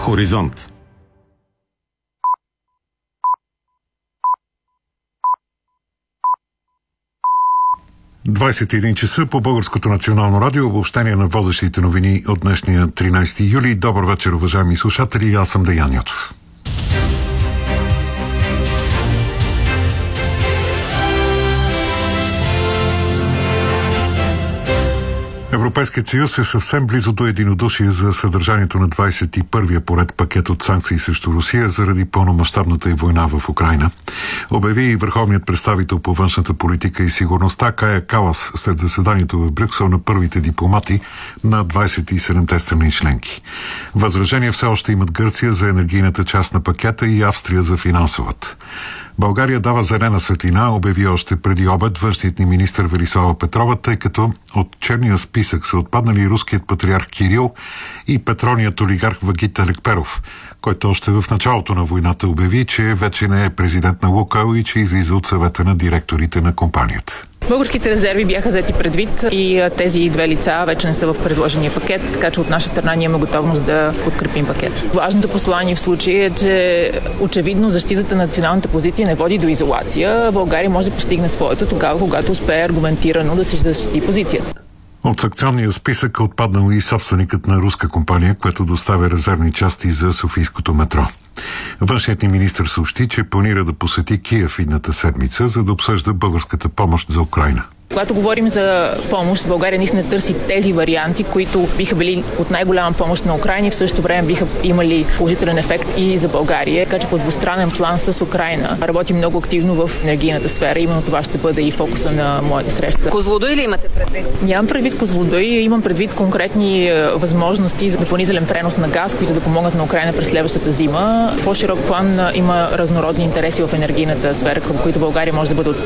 Хоризонт. ...21 часа по Българското национално радио, обобщение на водещите новини от днешния 13 юли. Добър вечер, уважаеми слушатели, аз съм Деян Йотов. Европейският съюз е съвсем близо до единодушие за съдържанието на 21-я поред пакет от санкции срещу Русия заради пълномащабната й война в Украйна. Обяви и върховният представител по външната политика и сигурността Кая Калас след заседанието в Брюксел на първите дипломати на 27-те страни членки. Възражения все още имат Гърция за енергийната част на пакета и Австрия за финансовата. България дава зелена светлина, обяви още преди обед външният ни министър Велислава Петрова, тъй като от черния списък са отпаднали руският патриарх Кирил и петролният олигарх Вагит Алекперов, който още в началото на войната обяви, че вече не е президент на Лукойл и че излиза от съвета на директорите на компанията. Българските резерви бяха взети предвид и тези две лица вече не са в предложения пакет, така че от наша страна ние имаме готовност да подкрепим пакет. Важното послание в случая е, че очевидно защитата на националната позиция не води до изолация. България може да постигне своето тогава, когато успее аргументирано да си защити позицията. От санкционния списък е отпаднал и собственикът на руска компания, която доставя резервни части за Софийското метро. Външният ни министър съобщи, че планира да посети Киев идната седмица, за да обсъжда българската помощ за Украйна. Когато говорим за помощ, България наистина търси тези варианти, които биха били от най-голяма помощ на Украйна и в същото време биха имали положителен ефект и за България. Така че по двустранен план с Украйна работи много активно в енергийната сфера. Именно това ще бъде и фокуса на моята среща. Козлодуй ли имате предвид? Нямам предвид Козлодуй, имам предвид конкретни възможности за допълнителен пренос на газ, които да помогнат на Украйна през следващата зима. В по-широк план има разнородни интереси в енергийната сфера, към които България може да бъде от